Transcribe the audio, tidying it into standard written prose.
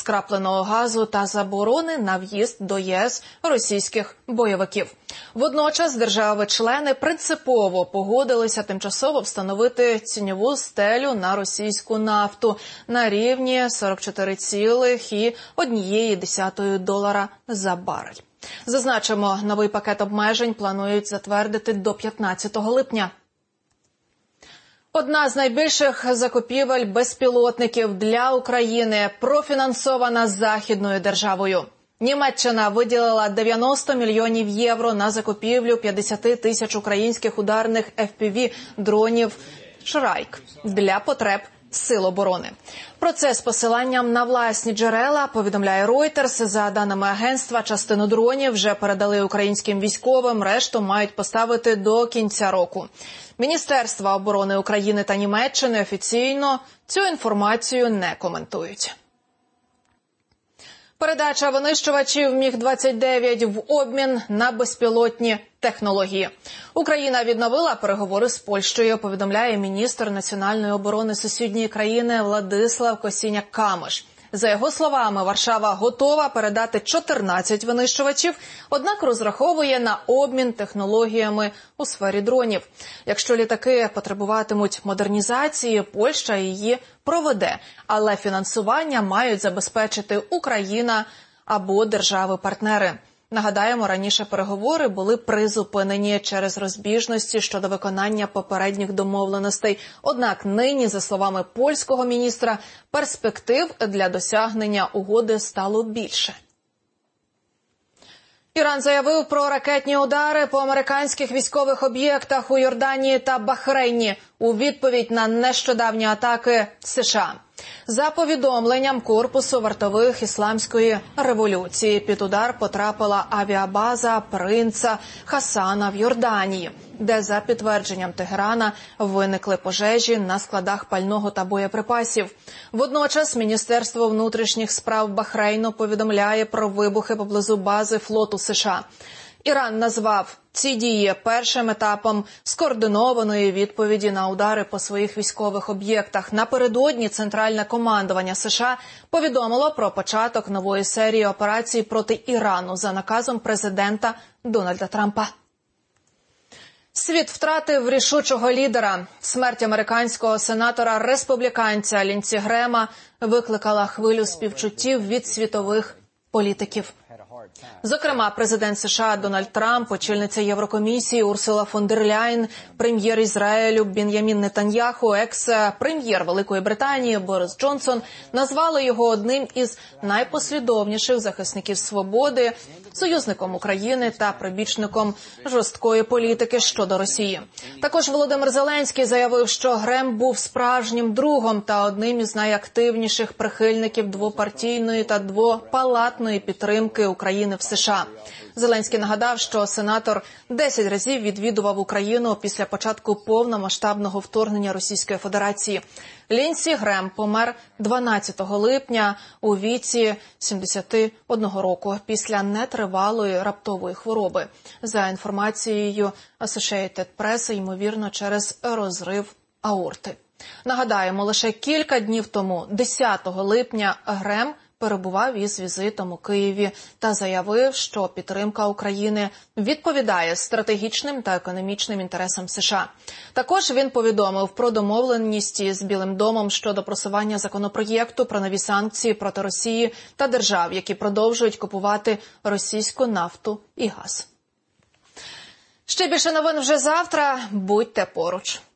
скрапленого газу та заборони на в'їзд до ЄС російських бойовиків. Водночас держави-члени принципово погодилися тимчасово встановити цінову стелю на російську нафту на рівні 44,1 долара за барель. Зазначимо, новий пакет обмежень планують затвердити до 15 липня. Одна з найбільших закупівель безпілотників для України профінансована західною державою. Німеччина виділила 90 мільйонів євро на закупівлю 50 тисяч українських ударних FPV-дронів «Шрайк» для потреб Сил оборони. Про це з посиланням на власні джерела повідомляє Reuters. За даними агентства, частину дронів вже передали українським військовим, решту мають поставити до кінця року. Міністерства оборони України та Німеччини офіційно цю інформацію не коментують. Передача винищувачів МіГ-29 в обмін на безпілотні технології. Україна відновила переговори з Польщею, повідомляє міністр національної оборони сусідньої країни Владислав Косіняк-Камиш. За його словами, Варшава готова передати 14 винищувачів, однак розраховує на обмін технологіями у сфері дронів. Якщо літаки потребуватимуть модернізації, Польща її проведе, але фінансування мають забезпечити Україна або держави-партнери. Нагадаємо, раніше переговори були призупинені через розбіжності щодо виконання попередніх домовленостей. Однак нині, за словами польського міністра, перспектив для досягнення угоди стало більше. Іран заявив про ракетні удари по американських військових об'єктах у Йорданії та Бахрейні у відповідь на нещодавні атаки США. За повідомленням Корпусу вартових Ісламської революції, під удар потрапила авіабаза принца Хасана в Йорданії, де, за підтвердженням Тегерана, виникли пожежі на складах пального та боєприпасів. Водночас Міністерство внутрішніх справ Бахрейну повідомляє про вибухи поблизу бази флоту США. Іран назвав ці дії першим етапом скоординованої відповіді на удари по своїх військових об'єктах. Напередодні Центральне командування США повідомило про початок нової серії операцій проти Ірану за наказом президента Дональда Трампа. Світ втратив рішучого лідера. Смерть американського сенатора-республіканця Лінсі Грема викликала хвилю співчуттів від світових політиків. Зокрема, президент США Дональд Трамп, очільниця Єврокомісії Урсула фон дер Ляєн, прем'єр Ізраїлю Бен'ямін Нетаньяху, екс-прем'єр Великої Британії Борис Джонсон назвали його одним із найпослідовніших захисників свободи, союзником України та прибічником жорсткої політики щодо Росії. Також Володимир Зеленський заявив, що Грем був справжнім другом та одним із найактивніших прихильників двопартійної та двопалатної підтримки України в США. Зеленський нагадав, що сенатор 10 разів відвідував Україну після початку повномасштабного вторгнення Російської Федерації. Лінсі Грем помер 12 липня у віці 71 року після нетривалої раптової хвороби. За інформацією Associated Press, ймовірно, через розрив аорти. Нагадаємо, лише кілька днів тому, 10 липня, Грем перебував із візитом у Києві та заявив, що підтримка України відповідає стратегічним та економічним інтересам США. Також він повідомив про домовленість із Білим домом щодо просування законопроєкту про нові санкції проти Росії та держав, які продовжують купувати російську нафту і газ. Ще більше новин вже завтра. Будьте поруч.